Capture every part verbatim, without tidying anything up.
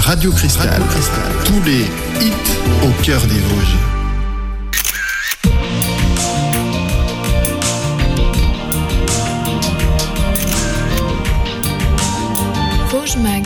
Radio Cristal. Radio Cristal. Tous les hits au cœur des Vosges. Vosges Mag.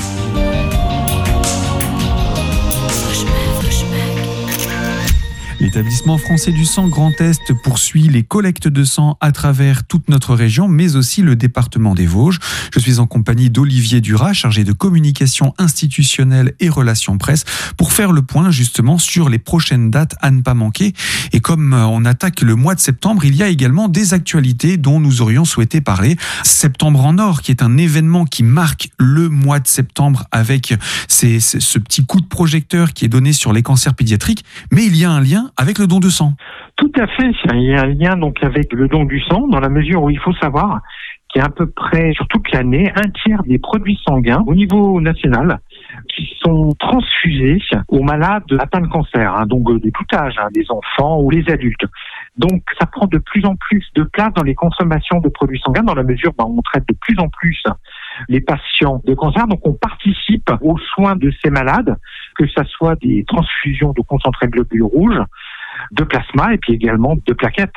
L'établissement français du sang Grand Est poursuit les collectes de sang à travers toute notre région, mais aussi le département des Vosges. Je suis en compagnie d'Olivier Duras, chargé de communication institutionnelle et relations presse, pour faire le point justement sur les prochaines dates à ne pas manquer. Et comme on attaque le mois de septembre, il y a également des actualités dont nous aurions souhaité parler. Septembre en Or, qui est un événement qui marque le mois de septembre avec ces, ces, ce petit coup de projecteur qui est donné sur les cancers pédiatriques, mais il y a un lien avec le don de sang. Tout à fait, il y a un lien donc avec le don du sang, dans la mesure où il faut savoir qu'il y a à peu près, sur toute l'année, un tiers des produits sanguins au niveau national qui sont transfusés aux malades atteints de cancer, hein, donc de tout âge, hein, des enfants ou les adultes. Donc ça prend de plus en plus de place dans les consommations de produits sanguins, dans la mesure où on traite de plus en plus les patients de cancer. Donc on participe aux soins de ces malades, que ce soit des transfusions de concentrés de globules rouges, de plasma et puis également de plaquettes.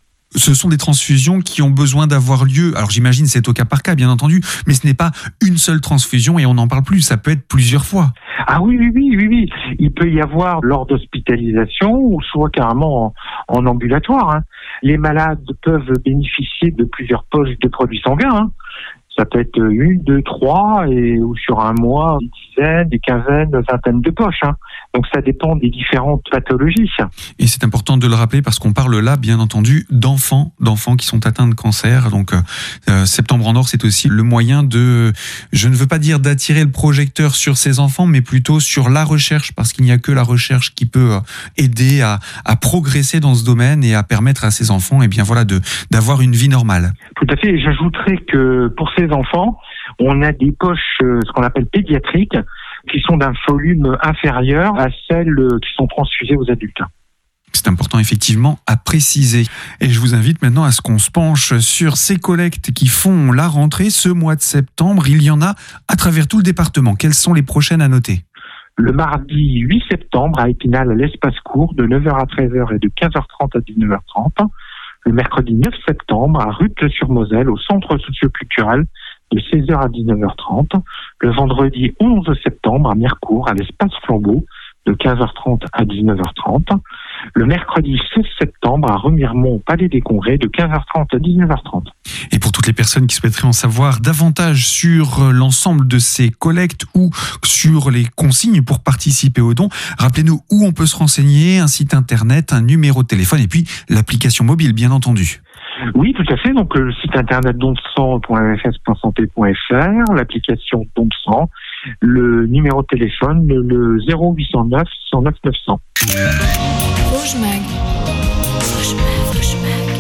Ce sont des transfusions qui ont besoin d'avoir lieu. Alors j'imagine c'est au cas par cas, bien entendu, mais ce n'est pas une seule transfusion et on n'en parle plus, ça peut être plusieurs fois. Ah oui, oui, oui, oui, oui. Il peut y avoir lors d'hospitalisation ou soit carrément en, en ambulatoire. Hein. Les malades peuvent bénéficier de plusieurs poches de produits sanguins. Hein. Ça peut être une, deux, trois, et ou sur un mois, des dizaines, des quinzaines, des vingtaines de poches. Hein. Donc ça dépend des différentes pathologies. Et c'est important de le rappeler parce qu'on parle là, bien entendu, d'enfants, d'enfants qui sont atteints de cancer. Donc euh, Septembre en Or, c'est aussi le moyen de, je ne veux pas dire d'attirer le projecteur sur ces enfants, mais plutôt sur la recherche, parce qu'il n'y a que la recherche qui peut aider à, à progresser dans ce domaine et à permettre à ces enfants, eh bien voilà, de d'avoir une vie normale. Tout à fait. Et j'ajouterais que pour ces enfants, on a des poches, ce qu'on appelle pédiatriques, qui sont d'un volume inférieur à celles qui sont transfusées aux adultes. C'est important effectivement à préciser. Et je vous invite maintenant à ce qu'on se penche sur ces collectes qui font la rentrée ce mois de septembre. Il y en a à travers tout le département. Quelles sont les prochaines à noter ? Le mardi huit septembre à Épinal, à l'espace court, de neuf heures à treize heures et de quinze heures trente à dix-neuf heures trente. Le mercredi neuf septembre à Rutles-sur-Moselle, au centre socio-culturel, de seize heures à dix-neuf heures trente. Le vendredi onze septembre à Mirecourt, à l'espace Flambeau, de quinze heures trente à dix-neuf heures trente. Le mercredi seize septembre à Remiremont, au Palais des Congrès, de quinze heures trente à dix-neuf heures trente. Et pour toutes les personnes qui souhaiteraient en savoir davantage sur l'ensemble de ces collectes ou sur les consignes pour participer au don, rappelez-nous où on peut se renseigner, un site internet, un numéro de téléphone et puis l'application mobile, bien entendu. Oui, tout à fait. Donc le site internet don de sang point f s point santé point f r, l'application don de sang, le numéro de téléphone, le zéro huit cent neuf cent neuf neuf cents. Vosges Mag. Vosges Mag, Vosges Mag.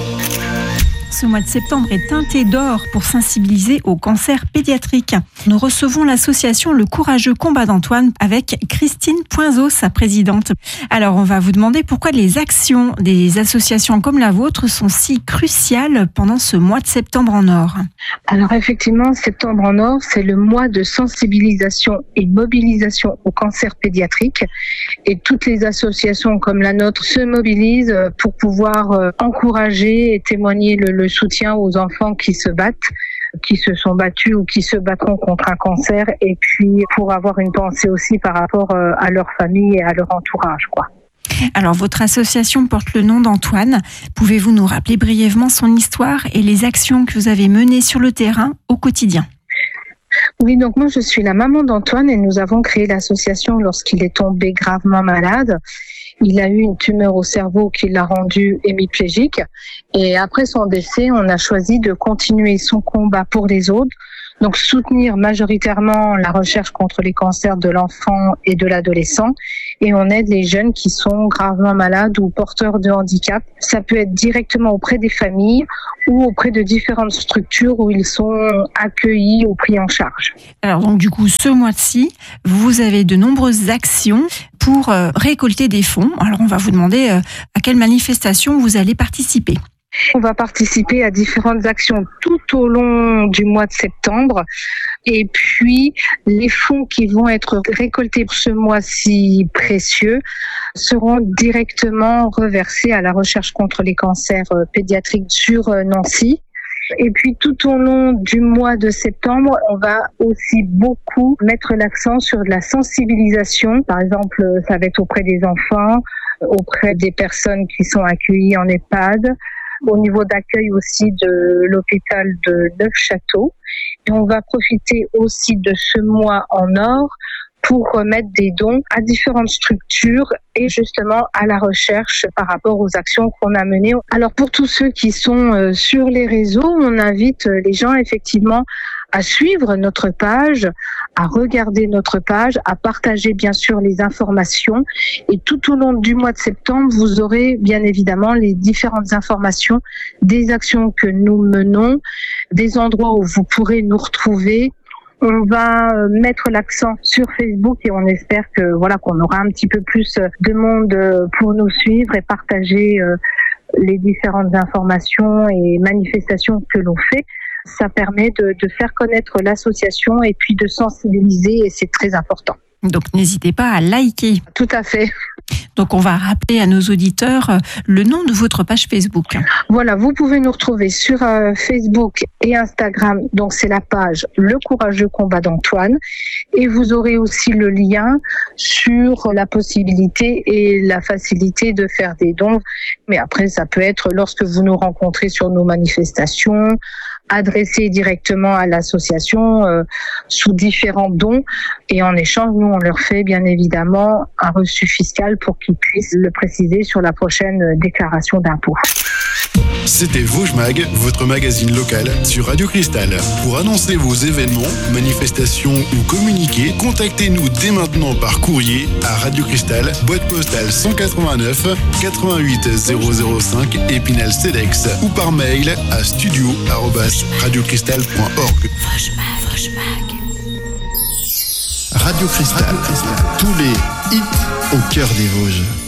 Ce mois de septembre est teinté d'or pour sensibiliser au cancer pédiatrique. Nous recevons l'association Le Courageux Combat d'Antoine avec Christine Poinzeau, sa présidente. Alors, on va vous demander pourquoi les actions des associations comme la vôtre sont si cruciales pendant ce mois de septembre en or. Alors, effectivement, septembre en or, c'est le mois de sensibilisation et mobilisation au cancer pédiatrique. Et toutes les associations comme la nôtre se mobilisent pour pouvoir encourager et témoigner le, le soutien aux enfants qui se battent, qui se sont battus ou qui se battront contre un cancer, et puis pour avoir une pensée aussi par rapport à leur famille et à leur entourage, quoi. Alors, votre association porte le nom d'Antoine. Pouvez-vous nous rappeler brièvement son histoire et les actions que vous avez menées sur le terrain au quotidien ? Oui, donc moi je suis la maman d'Antoine et nous avons créé l'association lorsqu'il est tombé gravement malade. Il a eu une tumeur au cerveau qui l'a rendu hémiplégique, et après son décès, on a choisi de continuer son combat pour les autres, donc soutenir majoritairement la recherche contre les cancers de l'enfant et de l'adolescent, et on aide les jeunes qui sont gravement malades ou porteurs de handicap. Ça peut être directement auprès des familles ou auprès de différentes structures où ils sont accueillis ou pris en charge. Alors donc du coup, ce mois-ci, vous avez de nombreuses actions pour euh, récolter des fonds. Alors on va vous demander euh, à quelle manifestation vous allez participer. On va participer à différentes actions tout au long du mois de septembre. Et puis, les fonds qui vont être récoltés pour ce mois-ci précieux seront directement reversés à la recherche contre les cancers pédiatriques sur Nancy. Et puis tout au long du mois de septembre, on va aussi beaucoup mettre l'accent sur de la sensibilisation. Par exemple, ça va être auprès des enfants, auprès des personnes qui sont accueillies en EHPAD, au niveau d'accueil aussi de l'hôpital de Neufchâteau. Et on va profiter aussi de ce mois en or pour remettre des dons à différentes structures et justement à la recherche par rapport aux actions qu'on a menées. Alors pour tous ceux qui sont sur les réseaux, on invite les gens effectivement à suivre notre page, à regarder notre page, à partager bien sûr les informations. Et tout au long du mois de septembre, vous aurez bien évidemment les différentes informations des actions que nous menons, des endroits où vous pourrez nous retrouver. On va mettre l'accent sur Facebook et on espère que voilà qu'on aura un petit peu plus de monde pour nous suivre et partager les différentes informations et manifestations que l'on fait. Ça permet de, de faire connaître l'association et puis de sensibiliser et c'est très important. Donc n'hésitez pas à liker. Tout à fait. Donc on va rappeler à nos auditeurs le nom de votre page Facebook. Voilà, vous pouvez nous retrouver sur euh, Facebook et Instagram. Donc c'est la page Le Courageux Combat d'Antoine. Et vous aurez aussi le lien sur la possibilité et la facilité de faire des dons. Mais après, ça peut être lorsque vous nous rencontrez sur nos manifestations, adressé directement à l'association euh, sous différents dons. Et en échange, nous, on leur fait bien évidemment un reçu fiscal pour qu'ils puissent le préciser sur la prochaine déclaration d'impôt. C'était Vosges Mag, votre magazine local sur Radio Cristal. Pour annoncer vos événements, manifestations ou communiquer, contactez-nous dès maintenant par courrier à Radio Cristal, boîte postale cent quatre-vingt-neuf quatre-vingt-huit zéro zéro cinq Épinal Cedex ou par mail à studio arobase radiocristal point org. Radio Cristal, tous les hits au cœur des Vosges.